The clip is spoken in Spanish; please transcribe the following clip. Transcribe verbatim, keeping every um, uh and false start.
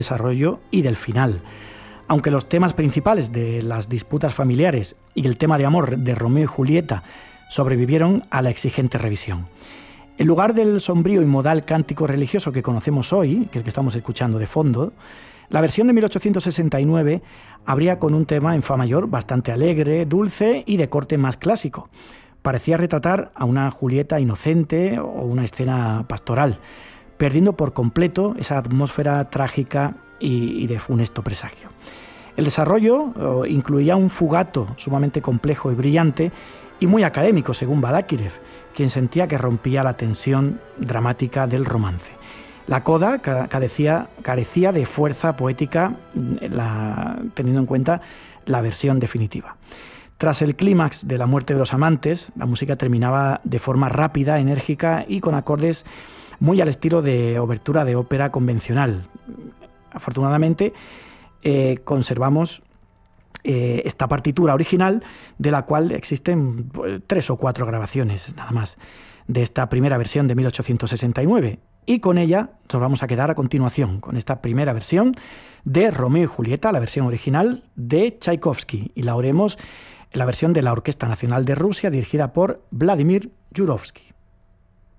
desarrollo y del final. Aunque los temas principales de las disputas familiares y el tema de amor de Romeo y Julieta sobrevivieron a la exigente revisión. En lugar del sombrío y modal cántico religioso que conocemos hoy, que el que estamos escuchando de fondo, la versión de mil ochocientos sesenta y nueve abría con un tema en fa mayor bastante alegre, dulce y de corte más clásico. Parecía retratar a una Julieta inocente o una escena pastoral, perdiendo por completo esa atmósfera trágica y, y de funesto presagio. El desarrollo oh, incluía un fugato sumamente complejo y brillante y muy académico, según Balakirev, quien sentía que rompía la tensión dramática del romance. La coda carecía, carecía de fuerza poética, la, teniendo en cuenta la versión definitiva. Tras el clímax de la muerte de los amantes, la música terminaba de forma rápida, enérgica y con acordes muy al estilo de obertura de ópera convencional. Afortunadamente, eh, conservamos eh, esta partitura original, de la cual existen pues, tres o cuatro grabaciones, nada más, de esta primera versión de mil ochocientos sesenta y nueve. Y con ella nos vamos a quedar a continuación, con esta primera versión de Romeo y Julieta, la versión original de Tchaikovsky, y la oiremos en la versión de la Orquesta Nacional de Rusia, dirigida por Vladimir Yurovsky.